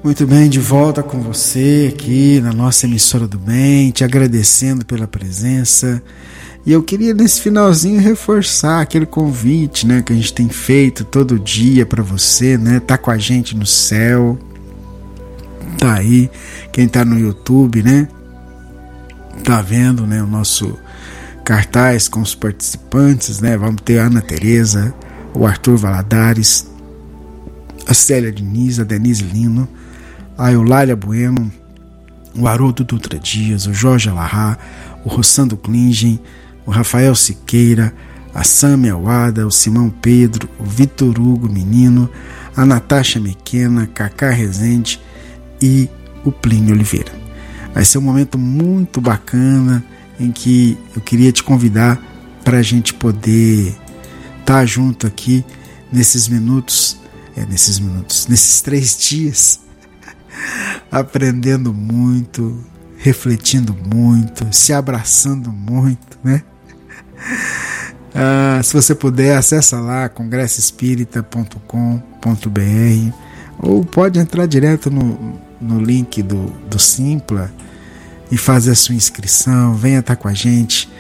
Muito bem, de volta com você aqui na nossa emissora do bem, te agradecendo pela presença. E eu queria nesse finalzinho reforçar aquele convite, né, que a gente tem feito todo dia para você, né, tá com a gente no céu, tá aí, quem tá no YouTube, né, tá vendo, né, o nosso cartaz com os participantes, né, vamos ter a Ana Tereza, o Arthur Valadares, a Célia Diniz, a Denise Lino, a Eulália Bueno, o Haroldo Dutra Dias, o Jorge Alahá, o Rossando Klingen, o Rafael Siqueira, a Sâmia Wada, o Simão Pedro, o Vitor Hugo Menino, a Natasha Mequena, Cacá Rezende e o Plínio Oliveira. Vai ser um momento muito bacana em que eu queria te convidar para a gente poder estar junto aqui nesses 3 dias, aprendendo muito, refletindo muito, se abraçando muito, né? Se você puder, acessa lá congressoespírita.com.br ou pode entrar direto no link do Simpla e fazer a sua inscrição. Venha estar com a gente.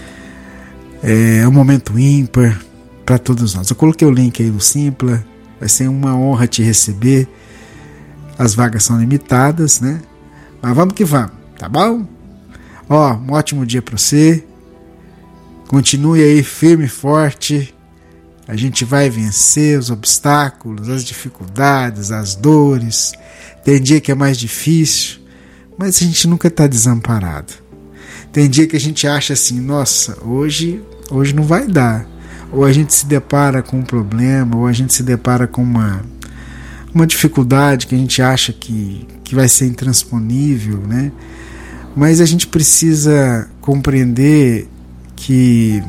É um momento ímpar para todos nós. Eu coloquei o link aí do Simpla, vai ser uma honra te receber. As vagas são limitadas, né? Mas vamos que vamos, tá bom? Um ótimo dia para você. Continue aí firme e forte. A gente vai vencer os obstáculos, as dificuldades, as dores. Tem dia que é mais difícil, mas a gente nunca está desamparado. Tem dia que a gente acha assim, nossa, hoje não vai dar. Ou a gente se depara com um problema, ou a gente se depara com uma dificuldade que a gente acha que vai ser intransponível, né? Mas a gente precisa compreender que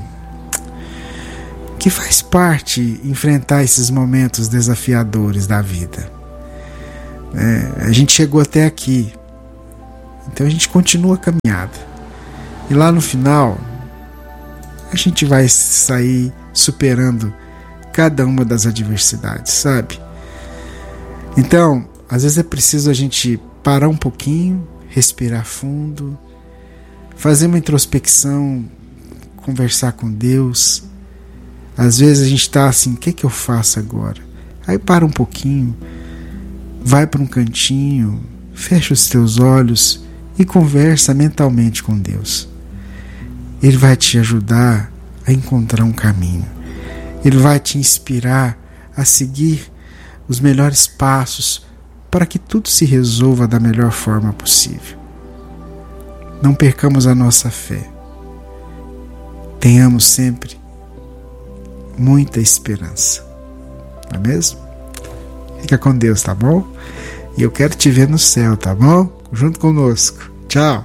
faz parte enfrentar esses momentos desafiadores da vida. A gente chegou até aqui, então a gente continua a caminhada. E lá no final, a gente vai sair superando cada uma das adversidades, sabe? Então, às vezes é preciso a gente parar um pouquinho, respirar fundo, fazer uma introspecção, conversar com Deus. Às vezes a gente está assim, o que eu faço agora? Aí para um pouquinho, vai para um cantinho, fecha os teus olhos e conversa mentalmente com Deus. Ele vai te ajudar a encontrar um caminho. Ele vai te inspirar a seguir os melhores passos para que tudo se resolva da melhor forma possível. Não percamos a nossa fé. Tenhamos sempre muita esperança. Não é mesmo? Fica com Deus, tá bom? E eu quero te ver no céu, tá bom? Junto conosco. Tchau.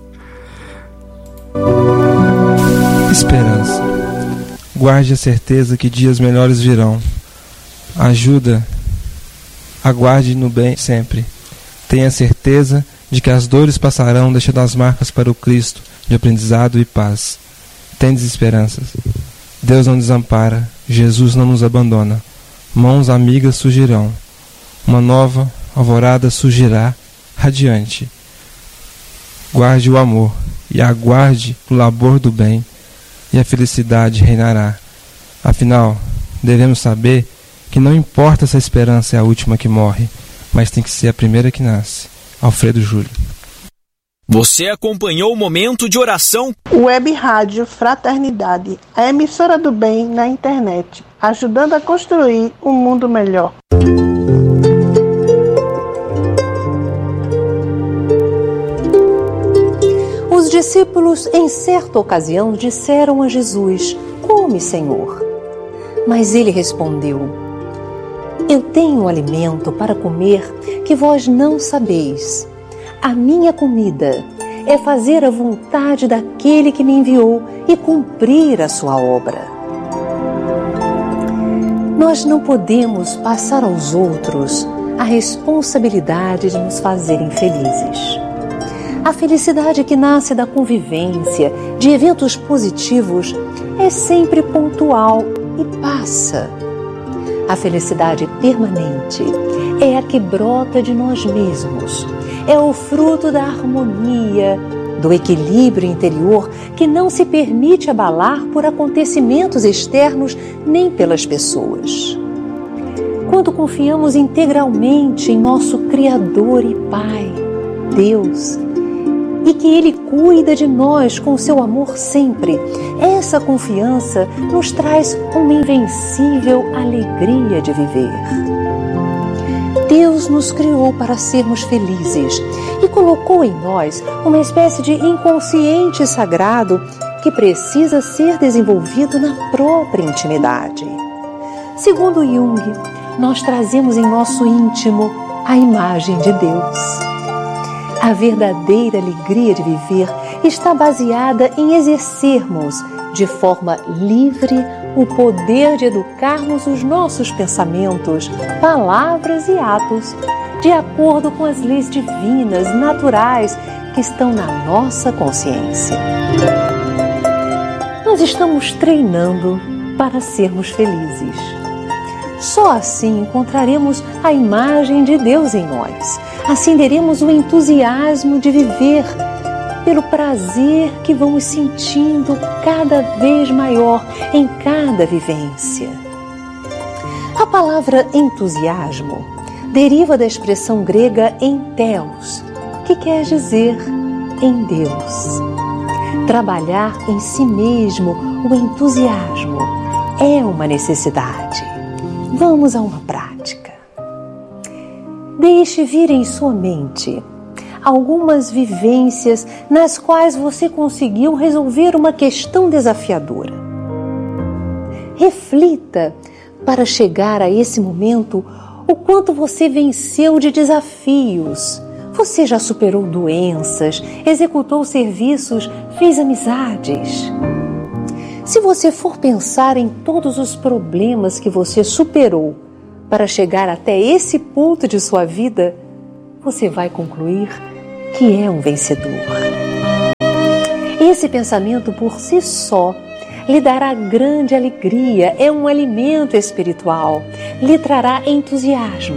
Esperança. Guarde a certeza que dias melhores virão. Aguarde no bem sempre. Tenha certeza de que as dores passarão, deixando as marcas para o Cristo de aprendizado e paz. Tendes esperanças. Deus não desampara, Jesus não nos abandona. Mãos amigas surgirão. Uma nova alvorada surgirá radiante. Guarde o amor e aguarde o labor do bem, e a felicidade reinará. Afinal, devemos saber que não importa se a esperança é a última que morre, mas tem que ser a primeira que nasce. Alfredo Júlio. Você acompanhou o momento de oração? Web Rádio Fraternidade, a emissora do bem na internet, ajudando a construir um mundo melhor. Os discípulos, em certa ocasião, disseram a Jesus: "Come, Senhor." Mas ele respondeu: "Eu tenho alimento para comer que vós não sabeis. A minha comida é fazer a vontade daquele que me enviou e cumprir a sua obra." Nós não podemos passar aos outros a responsabilidade de nos fazerem felizes. A felicidade que nasce da convivência, de eventos positivos, é sempre pontual e passa. A felicidade permanente é a que brota de nós mesmos. É o fruto da harmonia, do equilíbrio interior que não se permite abalar por acontecimentos externos nem pelas pessoas. Quando confiamos integralmente em nosso Criador e Pai, Deus, e que Ele cuida de nós com seu amor sempre, essa confiança nos traz uma invencível alegria de viver. Deus nos criou para sermos felizes e colocou em nós uma espécie de inconsciente sagrado que precisa ser desenvolvido na própria intimidade. Segundo Jung, nós trazemos em nosso íntimo a imagem de Deus. A verdadeira alegria de viver está baseada em exercermos de forma livre o poder de educarmos os nossos pensamentos, palavras e atos de acordo com as leis divinas, naturais, que estão na nossa consciência. Nós estamos treinando para sermos felizes. Só assim encontraremos a imagem de Deus em nós. Acenderemos o entusiasmo de viver pelo prazer que vamos sentindo cada vez maior em cada vivência. A palavra entusiasmo deriva da expressão grega entheos, que quer dizer em Deus. Trabalhar em si mesmo o entusiasmo é uma necessidade. Vamos a uma prática. Deixe vir em sua mente algumas vivências nas quais você conseguiu resolver uma questão desafiadora. Reflita para chegar a esse momento o quanto você venceu de desafios. Você já superou doenças, executou serviços, fez amizades. Se você for pensar em todos os problemas que você superou para chegar até esse ponto de sua vida, você vai concluir que é um vencedor. Esse pensamento por si só lhe dará grande alegria, é um alimento espiritual, lhe trará entusiasmo.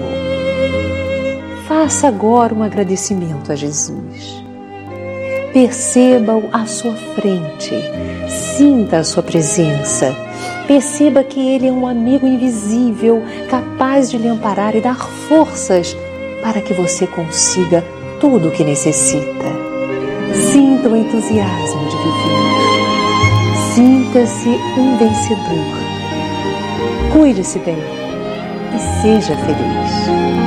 Faça agora um agradecimento a Jesus. Perceba-o à sua frente, sinta a sua presença. Perceba que Ele é um amigo invisível, capaz de lhe amparar e dar forças para que você consiga tudo o que necessita. Sinta o entusiasmo de viver. Sinta-se um vencedor. Cuide-se bem e seja feliz.